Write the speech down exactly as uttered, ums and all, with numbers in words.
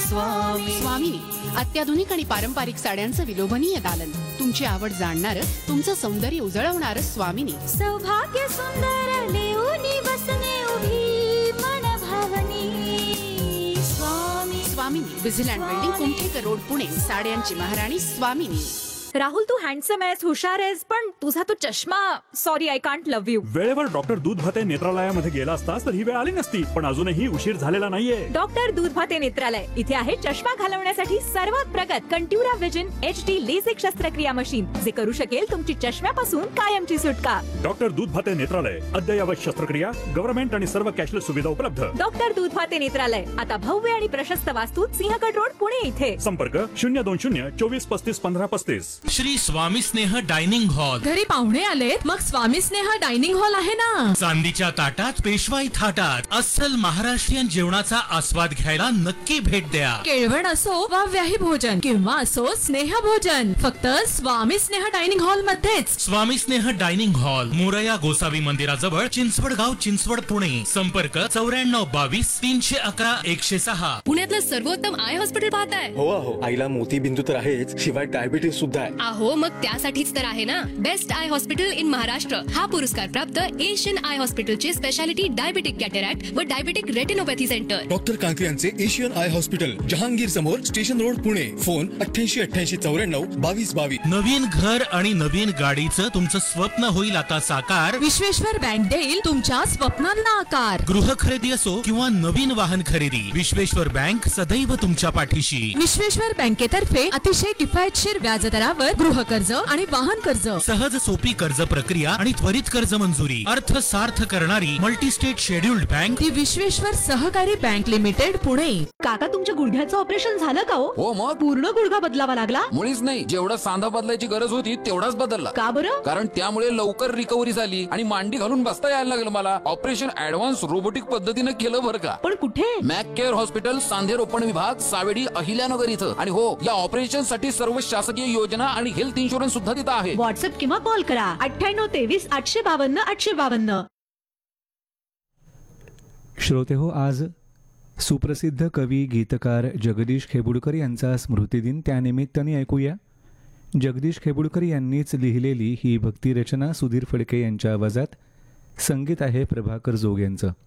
स्वामी. स्वामिनी, अत्याधुनिक आणि पारंपरिक साड्यांचं विलोभनीय दालन, तुमची आवड जाणणार, तुमचं सौंदर्य उजळवणार. स्वामिनी. सौभाग्य सुंदर लेऊनी बसने उभी मन भावनी. स्वामी. स्वामिनी, विझिलँड बिल्डिंग, कुमठेकर रोड, पुणे. साड्यांची महाराणी स्वामिनी. राहुल, तू हँडसम आहेस, हुशार आहेस, पण तुझा तो चष्मा, sorry I can't love you. वेळेवर डॉक्टर दूध भाते नेत्रालयामध्ये गेला असतास तर ही वेळ आली नसती, पण अजूनही उशीर झालेला नाहीये. डॉक्टर दूध भाते नेत्रालय इथे आहे चष्मा घालवण्यासाठी सर्वात प्रगत कंट्युरा विजन एच डी लेसिक शस्त्रक्रिया मशीन, जे करू शकेल तुमची चष्म्यापासून कायमची सुटका. डॉक्टर दूध भाते नेत्रालय, अद्ययावत शस्त्रक्रिया, गव्हर्नमेंट आणि सर्व कॅशलेस सुविधा उपलब्ध. डॉक्टर दूध भाते नेत्रालय आता भव्य आणि प्रशस्त वास्तूत, सिंहगड रोड, पुणे इथे. संपर्क शून्य दोन शून्य चोवीस पस्तीस पंधरा पस्तीस. श्री स्वामी स्नेह डायनिंग हॉल. घरी पाहुणे आलेत, मग स्वामी स्नेह डायनिंग हॉल आहे ना. चांदीच्या ताटात, पेशवाई थाटात अस्सल महाराष्ट्रीयन जेवणाचा आस्वाद घ्यायला नक्की भेट द्या. केळवण असो वा व्याही भोजन किंवा असो स्नेह भोजन, फक्त स्वामी स्नेह डायनिंग हॉल मध्येच. स्वामी स्नेह डायनिंग हॉल, मोरया गोसावी मंदिराजवळ, चिंचवड गाव, चिंचवड, पुणे. संपर्क चौऱ्याण्णव बावीस तीनशे अकरा एकशे सहा. पुण्यातलं सर्वोत्तम आय हॉस्पिटल पाहताय. हो हो, आईला मोतीबिंदू तर आहेच, शिवाय डायबिटीस सुद्धा आहे. अहो मग त्यासाठीच तर आहे ना best I hospital in Maharashtra. हा पुरस्कार प्राप्त एशियन आय हॉस्पिटलचे स्पेशालिटी डायबिटिक कॅटरॅक्ट व diabetic retinopathy centre. Doctor Kankre यांचे एशियन आय हॉस्पिटल, जहांगीर समोर, स्टेशन रोड, पुणे. फोन अठ्ठ्याऐंशी अठ्ठ्याऐंशी चौऱ्याण्णव बावीस बावीस. नवीन घर आणि नवीन गाडीचं तुमचं स्वप्न होईल आता साकार. विश्वेश्वर बँक देईल तुमच्या स्वप्नांना आकार. गृह खरेदी असो किंवा नवीन वाहन खरेदी, विश्वेश्वर बँक सदैव तुमच्या पाठीशी. विश्वेश्वर बँकेतर्फे अतिशय किफायतशीर व्याजदरावर गृह कर्ज आणि वाहन कर्ज, सहज सोपी कर्ज प्रक्रिया आणि त्वरित कर्ज मंजुरी, अर्थ सार्थ करणारी मल्टी स्टेट शेड्युल्ड बँक ती विश्वेश्वर सहकारी बँक लिमिटेड, पुणे. काका, तुमच्या गुडघ्याचं ऑपरेशन झालं का हो? हो मग पूर्ण गुडघा बदलावा लागला? मुळीच नाही, जेवढा सांधा बदलायची गरज होती तेवढाच बदलला. का बरं? कारण त्यामुळे लवकर रिकव्हरी झाली आणि मांडी घालून बसता यायला लागलं मला. ऑपरेशन ऍडव्हान्स रोबोटिक पद्धतीने केलं बरं का. पण कुठे? मॅक केअर हॉस्पिटल, सांधे रोपण विभाग, सावेडी, अहिल्यानगर इथं. आणि हो, या ऑपरेशन साठी सर्व शासकीय योजना आणि हेल्थ इन्शुरन्स सुद्धा तिथं आहे. व्हॉट्सअप किंवा कॉल करा अठ्ठ्याण्णव तेवीस आठशे बावन्न आठशे बावन्न. श्रोते हो, आज सुप्रसिद्ध कवी गीतकार जगदीश खेबुडकर यांचा स्मृतिदिन. त्यानिमित्ताने ऐकूया जगदीश खेबुडकर यांनीच लिहिलेली ही भक्तिरचना सुधीर फडके यांच्या आवाजात. संगीत आहे प्रभाकर जोग यांचं.